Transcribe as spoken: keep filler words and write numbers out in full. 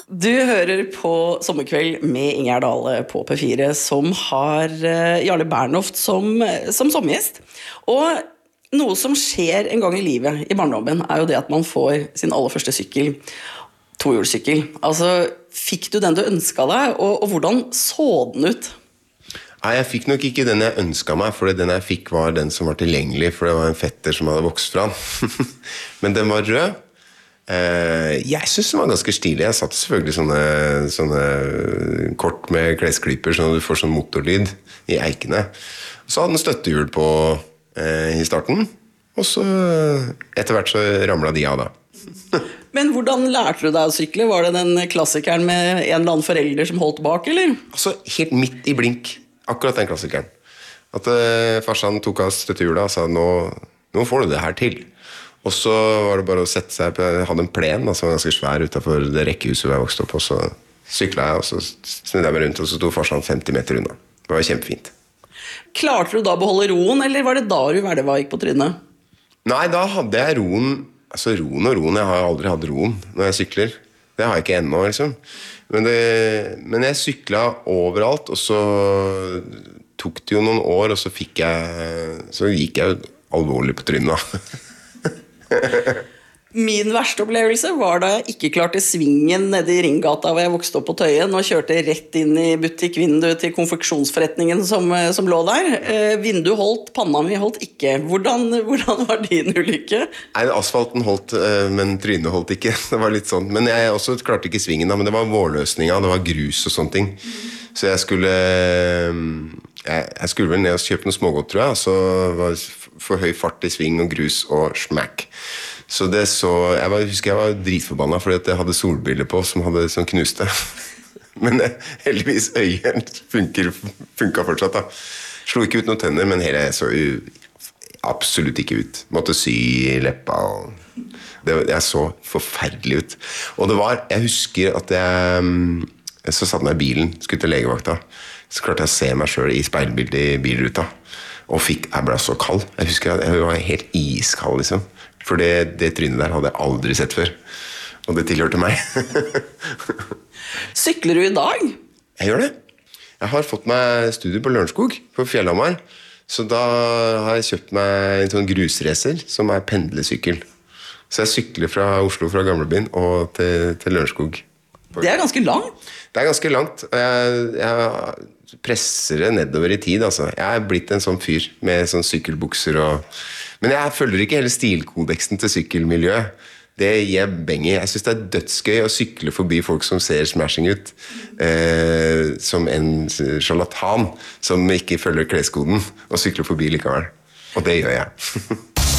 Du hører på Sommerkveld med Ingjerd Dale på P fire, som har Jarle Bernhoft som, som sommergjest. Og noe som skjer en gang i livet i barndommen er jo det at man får sin aller første sykkel, tohjulssykkel. Altså, fikk du den du ønsket deg, og, og hvordan så den ut? Nei, jeg fikk nok ikke den jeg ønsket meg, for den jeg fikk var den som var tilgjengelig, for det var en fetter som hadde vokst fra den. Men den var rød. Jeg synes den var ganske stilig. Jeg satte selvfølgelig sånne, sånne kort med klesklyper, sånn at du får sånn motorlyd i eikene. Så hadde den støttehjul på eh, i starten, og så etter hvert så ramlet de av da. Men hvordan lærte du deg å sykle? Var det den klassikeren med en eller annen forelder som holdt bak, eller? Altså helt midt i blink, akkurat den klassikeren. At eh, farsan tok av støttehjulet og sa, nå, nå får du det her til. Og så var det bare å sette seg på, jeg hadde en plen da, som var ganske svær utenfor det rekkehuset hvor jeg vokste opp, og så syklet jeg, og så snudde jeg meg rundt, og så stod farsan femti meter unna. Det var kjempefint. Klarte du da å beholde roen, eller var det da du hvelva gikk på trynet? Nei, da hadde jeg roen, altså roen og roen, jeg har aldri hatt roen når jeg sykler. Det har jeg ikke ennå, liksom. Men, det, men jeg syklet overalt, og så tok det jo noen år, og så fikk jeg, så gikk jeg alvorlig på trynet. Min verste opplevelse var da jeg ikke klarte svingen nede i Ringgata hvor jeg vokste opp på Tøyen og kjørte rett inn i butikkvinduet til konfeksjonsforretningen som, som lå der. Eh, vinduet holdt, panna mi holdt ikke. Hvordan, hvordan var din ulykke? Nei, asfalten holdt, men trynet holdt ikke. Det var litt sånn. Men jeg også klarte ikke svingen da, men det var vårløsninga, det var grus og sånne ting. Så jeg skulle, jeg, jeg skulle vel ned og kjøpe noe smågodt, tror jeg, og så var for høy fart i sving og grus og smack. Så det så, jeg var, husker jeg var dritforbannet fordi at jeg hadde solbriller på som hadde sånn knuste. Men heldigvis øyen funker, funket fortsatt da. Slo ikke ut noen tenner, men hele så jo absolutt ikke ut. Måtte sy i leppa og det, jeg så forferdelig ut. Og det var, jeg husker at jeg, så satt jeg i bilen, skulle til legevakta, så klarte jeg å se meg selv i speilbildet i bilruta. Og fikk, jeg ble så kald. Jeg husker at jeg var helt iskald, liksom. For det, det trynet der hadde jeg aldri sett før. Og det tilhørte meg. Sykler du i dag? Jeg gjør det. Jeg har fått meg studier på Lørenskog, på Fjellhamar. Så da har jeg kjøpt meg en sånn grusracer, som er pendlesykkel. Så jeg sykler fra Oslo, fra Gamlebyen, og til, til Lørenskog. Det er ganske langt. Det er ganske langt. Jeg, jeg presser det nedover i tid, altså. Jeg er blitt en sånn fyr med sånn sykkelbukser og... Men jeg følger ikke hele stilkodeksen til sykkelmiljøet. Det gir jeg beng i. Jeg synes det er dødsgøy å sykle forbi folk som ser smashing ut. Eh, som en charlatan som ikke følger kleskoden, og sykler forbi likevel. Og det gjør jeg.